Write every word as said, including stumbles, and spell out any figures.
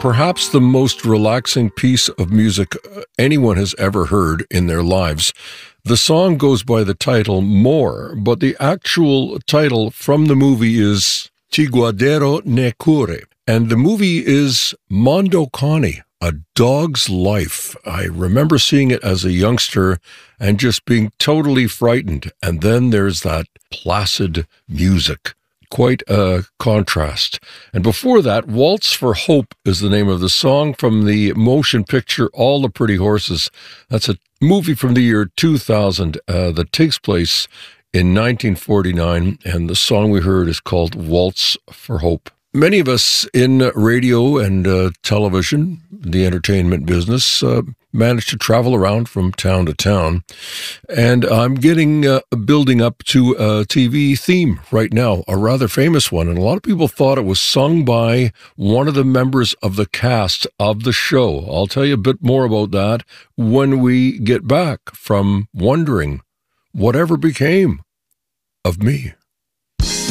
perhaps the most relaxing piece of music anyone has ever heard in their lives. The song goes by the title More, but the actual title from the movie is Ti guarderò nel cuore, and the movie is Mondo Cane, A Dog's Life. I remember seeing it as a youngster and just being totally frightened, and then there's that placid music. Quite a contrast. And before that, Waltz for Hope is the name of the song from the motion picture All the Pretty Horses. That's a movie from the year two thousand uh, that takes place in nineteen forty-nine, and the song we heard is called Waltz for Hope. Many of us in radio and uh, television, the entertainment business, uh, manage to travel around from town to town. And I'm getting uh, building up to a T V theme right now, a rather famous one. And a lot of people thought it was sung by one of the members of the cast of the show. I'll tell you a bit more about that when we get back from wondering whatever became of me.